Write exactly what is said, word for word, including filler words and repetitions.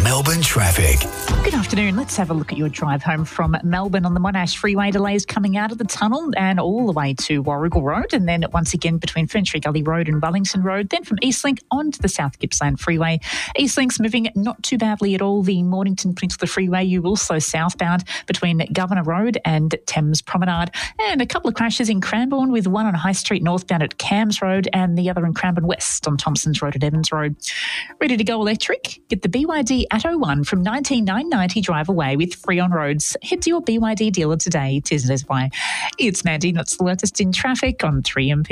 Melbourne traffic. Good afternoon. Let's have a look at your drive home from Melbourne on the Monash Freeway. Delays coming out of the tunnel and all the way to Warrigal Road, and then once again between Ferntree Gully Road and Wellington Road. Then from Eastlink onto the South Gippsland Freeway. Eastlink's moving not too badly at all. The Mornington Peninsula Freeway, you also southbound between Governor Road and Thames Promenade. And a couple of crashes in Cranbourne, with one on High Street northbound at Cams Road and the other in Cranbourne West on Thompson's Road at Evans Road. Ready to go electric? Get the B Y D Atto one from nineteen nine ninety drive away with free on roads. Head to your B Y D dealer today. Tis as why. It's Mandy, not the latest in traffic on three M P.